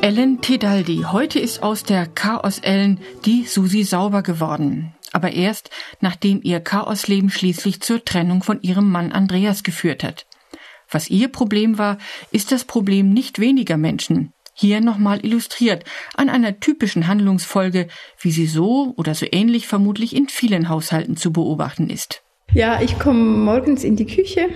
Ellen Tedaldi. Heute ist aus der Chaos-Ellen die Susi Sauber geworden. Aber erst, nachdem ihr Chaosleben schließlich zur Trennung von ihrem Mann Andreas geführt hat. Was ihr Problem war, ist das Problem nicht weniger Menschen. Hier nochmal illustriert an einer typischen Handlungsfolge, wie sie so oder so ähnlich vermutlich in vielen Haushalten zu beobachten ist. Ja, ich komme morgens in die Küche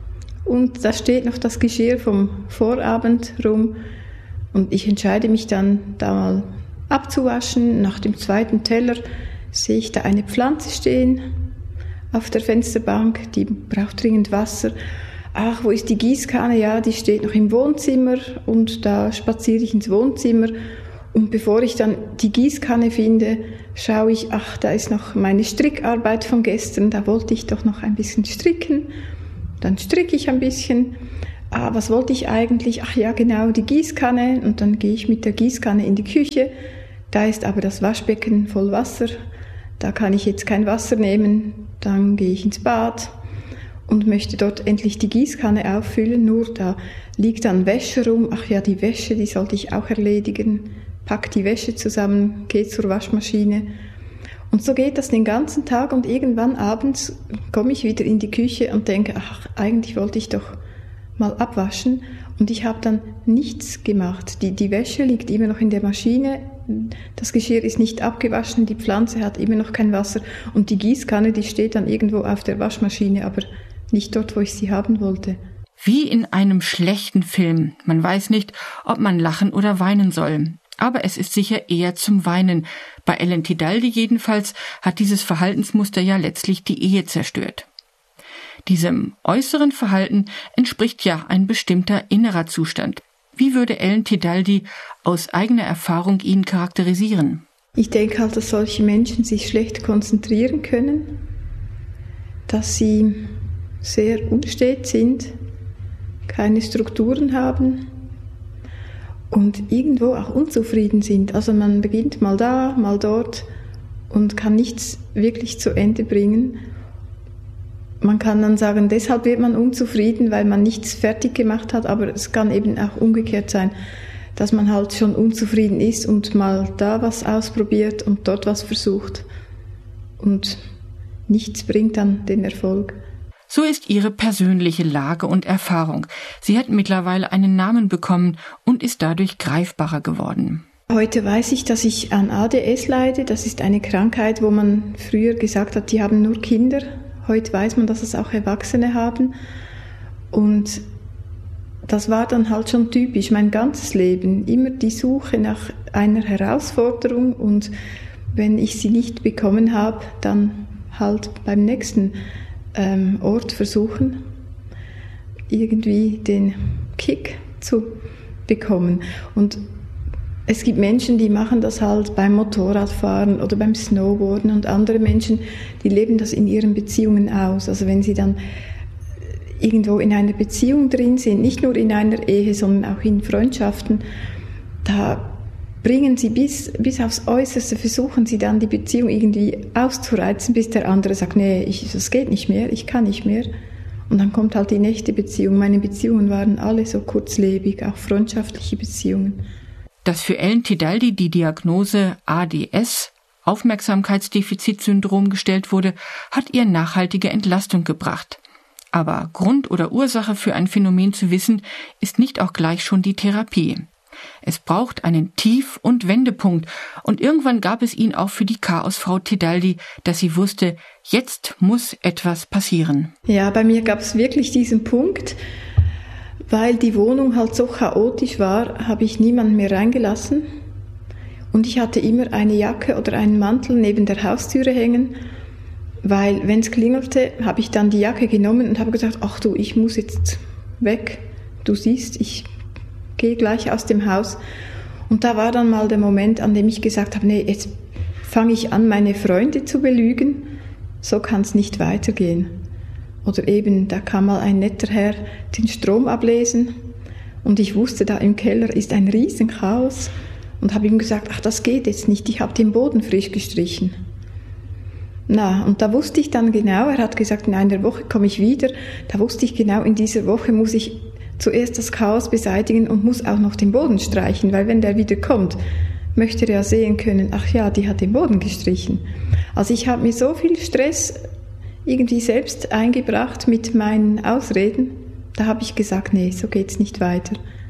und da steht noch das Geschirr vom Vorabend rum. Und ich entscheide mich dann, da mal abzuwaschen. Nach dem zweiten Teller sehe ich da eine Pflanze stehen auf der Fensterbank, die braucht dringend Wasser. Ach, wo ist die Gießkanne? Ja, die steht noch im Wohnzimmer und da spaziere ich ins Wohnzimmer. Und bevor ich dann die Gießkanne finde, schaue ich, ach, da ist noch meine Strickarbeit von gestern, da wollte ich doch noch ein bisschen stricken. Dann stricke ich ein bisschen. Ah, was wollte ich eigentlich? Ach ja, genau, die Gießkanne. Und dann gehe ich mit der Gießkanne in die Küche. Da ist aber das Waschbecken voll Wasser. Da kann ich jetzt kein Wasser nehmen. Dann gehe ich ins Bad und möchte dort endlich die Gießkanne auffüllen. Nur da liegt dann Wäsche rum. Ach ja, die Wäsche, die sollte ich auch erledigen. Pack die Wäsche zusammen, gehe zur Waschmaschine. Und so geht das den ganzen Tag und irgendwann abends komme ich wieder in die Küche und denke, ach, eigentlich wollte ich doch mal abwaschen und ich habe dann nichts gemacht. Die Wäsche liegt immer noch in der Maschine, das Geschirr ist nicht abgewaschen, die Pflanze hat immer noch kein Wasser und die Gießkanne, die steht dann irgendwo auf der Waschmaschine, aber nicht dort, wo ich sie haben wollte. Wie in einem schlechten Film. Man weiß nicht, ob man lachen oder weinen soll. Aber es ist sicher eher zum Weinen. Bei Ellen Tedaldi jedenfalls hat dieses Verhaltensmuster ja letztlich die Ehe zerstört. Diesem äußeren Verhalten entspricht ja ein bestimmter innerer Zustand. Wie würde Ellen Tedaldi aus eigener Erfahrung ihn charakterisieren? Ich denke halt, dass solche Menschen sich schlecht konzentrieren können, dass sie sehr unstet sind, keine Strukturen haben und irgendwo auch unzufrieden sind. Also man beginnt mal da, mal dort und kann nichts wirklich zu Ende bringen. Man kann dann sagen, deshalb wird man unzufrieden, weil man nichts fertig gemacht hat, aber es kann eben auch umgekehrt sein, dass man halt schon unzufrieden ist und mal da was ausprobiert und dort was versucht und nichts bringt dann den Erfolg. So ist ihre persönliche Lage und Erfahrung. Sie hat mittlerweile einen Namen bekommen und ist dadurch greifbarer geworden. Heute weiß ich, dass ich an ADS leide. Das ist eine Krankheit, wo man früher gesagt hat, die haben nur Kinder. Heute weiß man, dass es auch Erwachsene haben. Und das war dann halt schon typisch, mein ganzes Leben. Immer die Suche nach einer Herausforderung und wenn ich sie nicht bekommen habe, dann halt beim nächsten Ort versuchen, irgendwie den Kick zu bekommen. Und es gibt Menschen, die machen das halt beim Motorradfahren oder beim Snowboarden und andere Menschen, die leben das in ihren Beziehungen aus. Also wenn sie dann irgendwo in einer Beziehung drin sind, nicht nur in einer Ehe, sondern auch in Freundschaften, da bringen sie bis aufs Äußerste, versuchen sie dann die Beziehung irgendwie auszureizen, bis der andere sagt, nee, das geht nicht mehr, ich kann nicht mehr. Und dann kommt halt die nächste Beziehung. Meine Beziehungen waren alle so kurzlebig, auch freundschaftliche Beziehungen. Dass für Ellen Tedaldi die Diagnose ADS, Aufmerksamkeitsdefizitsyndrom, gestellt wurde, hat ihr nachhaltige Entlastung gebracht. Aber Grund oder Ursache für ein Phänomen zu wissen, ist nicht auch gleich schon die Therapie. Es braucht einen Tief- und Wendepunkt und irgendwann gab es ihn auch für die Chaosfrau Tedaldi, dass sie wusste, jetzt muss etwas passieren. Ja, bei mir gab es wirklich diesen Punkt, weil die Wohnung halt so chaotisch war, habe ich niemanden mehr reingelassen und ich hatte immer eine Jacke oder einen Mantel neben der Haustüre hängen, weil wenn es klingelte, habe ich dann die Jacke genommen und habe gesagt, ach du, ich muss jetzt weg, du siehst, ich gehe gleich aus dem Haus. Und da war dann mal der Moment, an dem ich gesagt habe, nee, jetzt fange ich an, meine Freunde zu belügen, so kann es nicht weitergehen. Oder eben, da kam mal ein netter Herr den Strom ablesen und ich wusste, da im Keller ist ein Riesenchaos und habe ihm gesagt, ach, das geht jetzt nicht, ich habe den Boden frisch gestrichen. Na, und da wusste ich dann genau, er hat gesagt, in einer Woche komme ich wieder, da wusste ich genau, in dieser Woche muss ich zuerst das Chaos beseitigen und muss auch noch den Boden streichen, weil wenn der wieder kommt, möchte er ja sehen können, ach ja, die hat den Boden gestrichen. Also ich habe mir so viel Stress irgendwie selbst eingebracht mit meinen Ausreden, da habe ich gesagt, nee, so geht's nicht weiter.